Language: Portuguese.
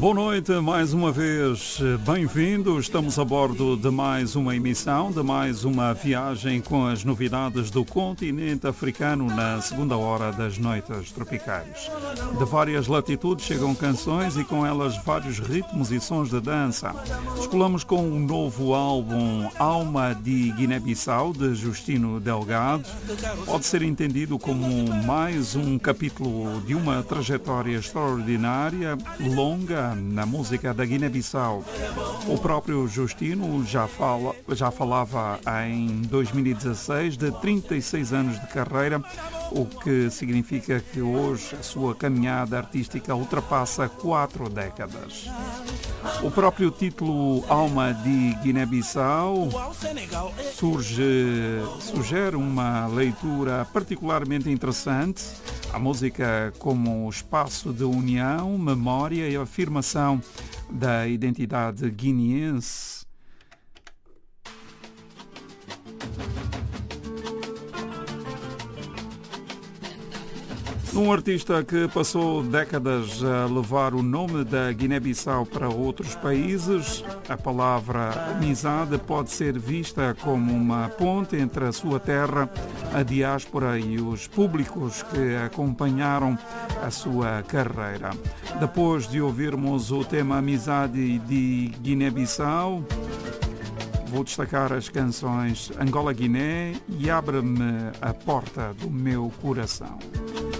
Boa noite, mais uma vez, bem-vindo. Estamos a bordo de mais uma emissão, de mais uma viagem com as novidades do continente africano na segunda hora das noites tropicais. De várias latitudes chegam canções e com elas vários ritmos e sons de dança. Escolamos com um novo álbum, Alma de Guiné-Bissau, de Justino Delgado. Pode ser entendido como mais um capítulo de uma trajetória extraordinária, longa, na música da Guiné-Bissau. O próprio Justino já falava em 2016 de 36 anos de carreira, o que significa que hoje a sua caminhada artística ultrapassa 4 décadas. O próprio título Alma de Guiné-Bissau sugere uma leitura particularmente interessante. A música como espaço de união, memória e afirmação da identidade guineense. Um artista que passou décadas a levar o nome da Guiné-Bissau para outros países, a palavra amizade pode ser vista como uma ponte entre a sua terra, a diáspora e os públicos que acompanharam a sua carreira. Depois de ouvirmos o tema Amizade de Guiné-Bissau, vou destacar as canções Angola-Guiné e Abre-me a Porta do Meu Coração.